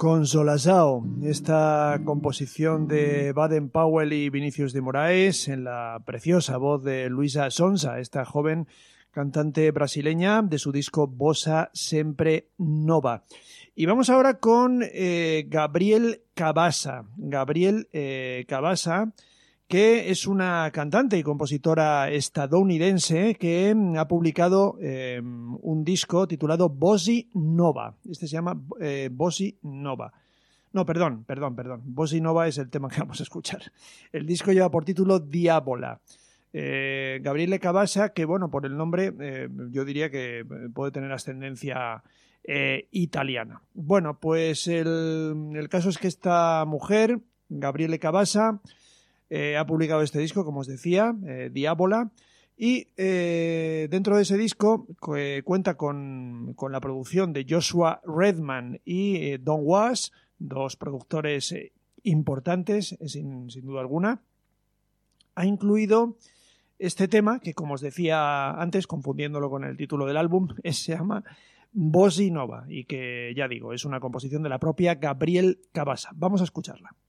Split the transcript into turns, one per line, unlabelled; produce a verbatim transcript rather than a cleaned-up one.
Consolação, esta composición de Baden Powell y Vinícius de Moraes en la preciosa voz de Luísa Sonza, esta joven cantante brasileña de su disco Bossa Sempre Nova. Y vamos ahora con eh, Gabriel Cabasa. Gabriel eh, Cabasa, que es una cantante y compositora estadounidense que ha publicado eh, un disco titulado Bossa Nova. Este se llama eh, Bossa Nova. No, perdón, perdón, perdón. Bossa Nova es el tema que vamos a escuchar. El disco lleva por título Diabola. Eh, Gabriele Cabasa, que bueno, por el nombre eh, yo diría que puede tener ascendencia eh, italiana. Bueno, pues el, el caso es que esta mujer, Gabriele Cabasa, Eh, ha publicado este disco, como os decía, eh, Diabola, y eh, dentro de ese disco eh, cuenta con, con la producción de Joshua Redman y eh, Don Was, dos productores eh, importantes, eh, sin, sin duda alguna. Ha incluido este tema, que como os decía antes, confundiéndolo con el título del álbum, es, se llama Bossa Nova, y que, ya digo, es una composición de la propia Gabriel Cabasa. Vamos a escucharla.